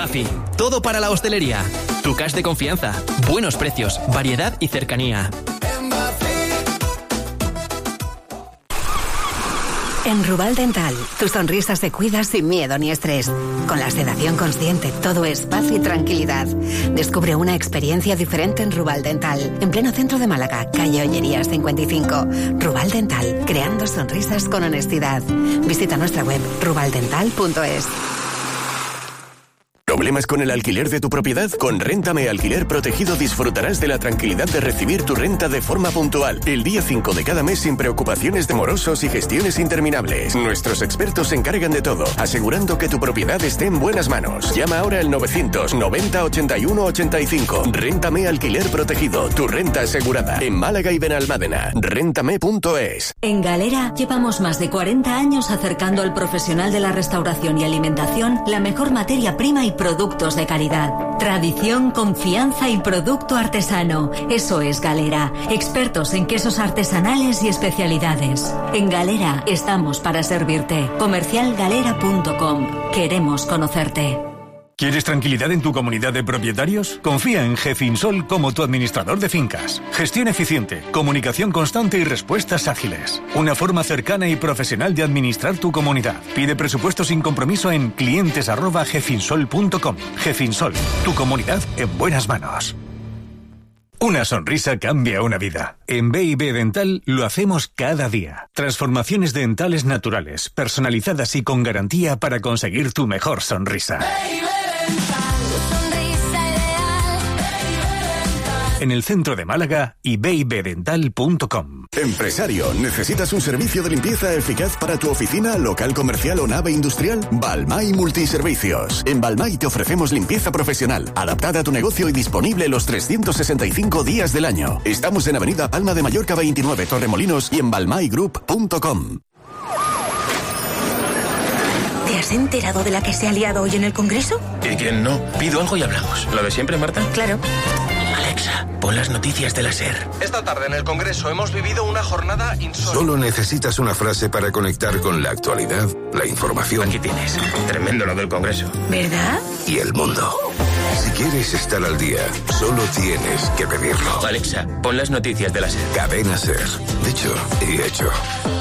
Bafi. Todo para la hostelería. Tu cash de confianza. Buenos precios, variedad y cercanía. En Rubal Dental, tu sonrisa se cuida sin miedo ni estrés. Con la sedación consciente, todo es paz y tranquilidad. Descubre una experiencia diferente en Rubal Dental, en pleno centro de Málaga, calle Ollerías 55. Rubal Dental, creando sonrisas con honestidad. Visita nuestra web rubaldental.es. ¿Problemas con el alquiler de tu propiedad? Con Réntame Alquiler Protegido disfrutarás de la tranquilidad de recibir tu renta de forma puntual. El día 5 de cada mes sin preocupaciones de morosos y gestiones interminables. Nuestros expertos se encargan de todo, asegurando que tu propiedad esté en buenas manos. Llama ahora al 990 81 85. Réntame Alquiler Protegido, tu renta asegurada. En Málaga y Benalmádena. Réntame.es. En Galera llevamos más de 40 años acercando al profesional de la restauración y alimentación la mejor materia prima y productos de calidad. Tradición, confianza y producto artesano. Eso es Galera. Expertos en quesos artesanales y especialidades. En Galera estamos para servirte. Comercialgalera.com. Queremos conocerte. ¿Quieres tranquilidad en tu comunidad de propietarios? Confía en Gefinsol como tu administrador de fincas. Gestión eficiente, comunicación constante y respuestas ágiles. Una forma cercana y profesional de administrar tu comunidad. Pide presupuesto sin compromiso en clientes@gefinsol.com. Gefinsol, tu comunidad en buenas manos. Una sonrisa cambia una vida. En B&B Dental lo hacemos cada día. Transformaciones dentales naturales, personalizadas y con garantía para conseguir tu mejor sonrisa. En el centro de Málaga y bibdental.com. Empresario, ¿necesitas un servicio de limpieza eficaz para tu oficina, local comercial o nave industrial? Balmay Multiservicios. En Balmay te ofrecemos limpieza profesional, adaptada a tu negocio y disponible los 365 días del año. Estamos en Avenida Palma de Mallorca 29, Torremolinos y en balmaygroup.com. ¿Te has enterado de la que se ha liado hoy en el Congreso? ¿Y quién no? Pido algo y hablamos. ¿Lo de siempre, Marta? Claro. Alexa, pon las noticias de la SER. Esta tarde en el Congreso hemos vivido una jornada insólita. Solo necesitas una frase para conectar con la actualidad, la información. Aquí tienes. Tremendo lo del Congreso. ¿Verdad? Y el mundo. Si quieres estar al día, solo tienes que pedirlo. Alexa, pon las noticias de la SER. Cadena SER. Dicho y hecho.